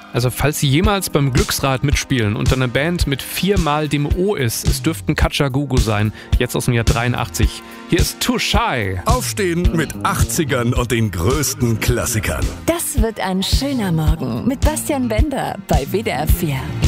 Also falls Sie jemals beim Glücksrad mitspielen und eine Band mit 4-mal dem O ist, es dürften Kajagoogoo sein, jetzt aus dem Jahr 83. Hier ist Too Shy. Aufstehen mit 80ern und den größten Klassikern. Das wird ein schöner Morgen mit Bastian Bender bei WDR 4.